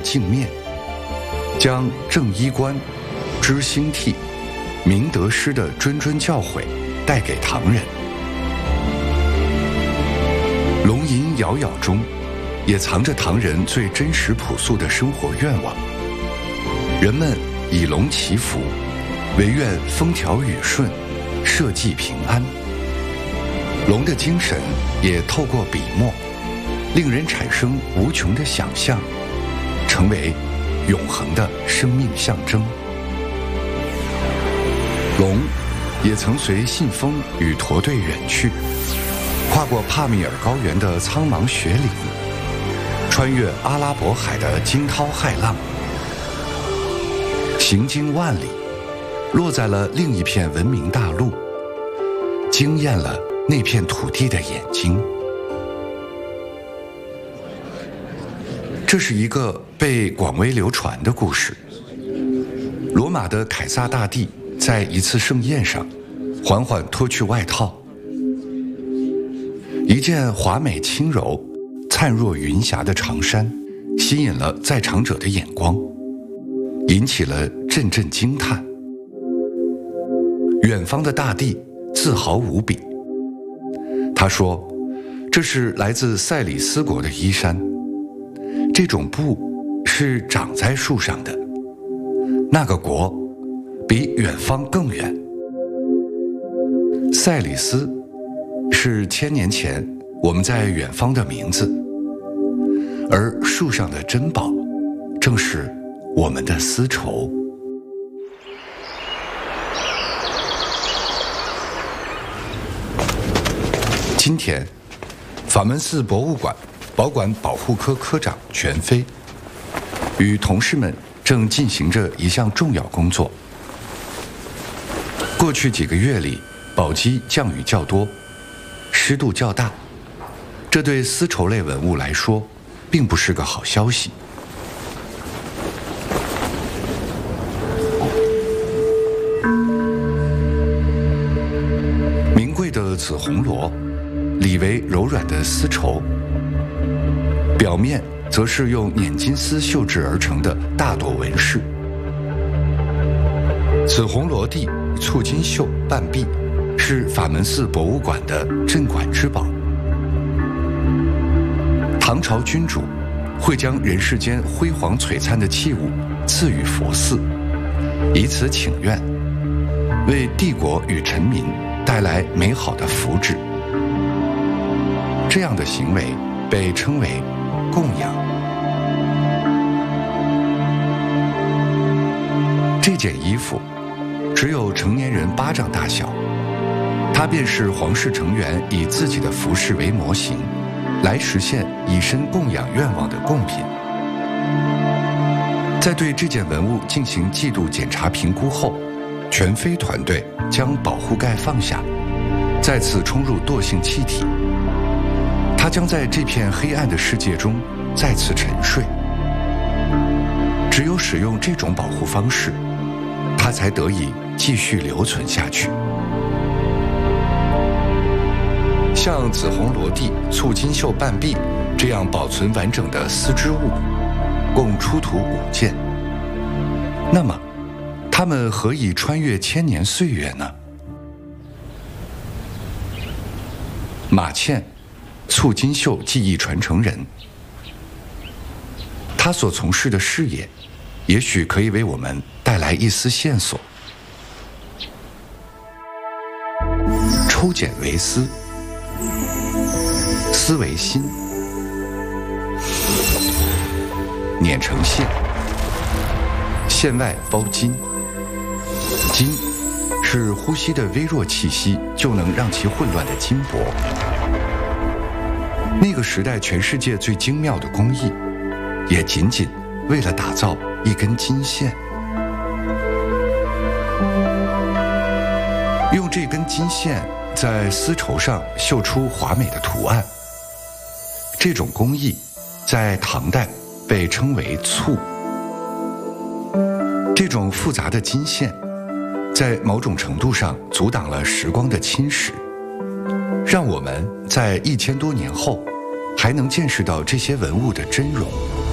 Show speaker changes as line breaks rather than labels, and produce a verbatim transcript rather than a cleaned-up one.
镜面，将正衣冠、知兴替、明得失的谆谆教诲带给唐人。龙吟杳杳中，也藏着唐人最真实朴素的生活愿望。人们以龙祈福，唯愿风调雨顺，社稷平安。龙的精神也透过笔墨，令人产生无穷的想象，成为永恒的生命象征。龙也曾随信封与驼队远去，跨过帕米尔高原的苍茫雪岭，穿越阿拉伯海的惊涛骇浪，行经万里，落在了另一片文明大陆，惊艳了那片土地的眼睛。这是一个被广为流传的故事。罗马的凯撒大帝在一次盛宴上，缓缓脱去外套，一件华美轻柔、灿若云霞的长衫，吸引了在场者的眼光，引起了阵阵惊叹。远方的大帝自豪无比，他说：“这是来自塞里斯国的衣衫，这种布是长在树上的，那个国比远方更远。”塞里斯是千年前我们在远方的名字，而树上的珍宝正是我们的丝绸。今天，法门寺博物馆保管保护科科长全飞与同事们正进行着一项重要工作。过去几个月里，宝鸡降雨较多，湿度较大，这对丝绸类文物来说并不是个好消息。名贵的紫红罗里为柔软的丝绸，表面则是用捻金丝绣制而成的大朵纹饰。紫红罗地簇金绣半壁，是法门寺博物馆的镇馆之宝。唐朝君主会将人世间辉煌璀璨的器物赐予佛寺，以此请愿，为帝国与臣民带来美好的福祉。这样的行为被称为供养。这件衣服只有成年人巴掌大小，它便是皇室成员以自己的服饰为模型，来实现以身供养愿望的贡品。在对这件文物进行季度检查评估后，全飞团队将保护盖放下，再次冲入惰性气体，它将在这片黑暗的世界中再次沉睡。只有使用这种保护方式，它才得以继续留存下去。像紫红罗地、簇金绣半壁这样保存完整的丝织物，共出土五件。那么，它们何以穿越千年岁月呢？马倩，簇金绣技艺传承人，他所从事的事业，也许可以为我们带来一丝线索。抽茧为丝，丝为心，碾成线，线外包金。金是呼吸的微弱气息就能让其混乱的金箔。那个时代全世界最精妙的工艺，也仅仅为了打造一根金线。用这根金线在丝绸上绣出华美的图案，这种工艺在唐代被称为簇。这种复杂的金线在某种程度上阻挡了时光的侵蚀，让我们在一千多年后还能见识到这些文物的真容。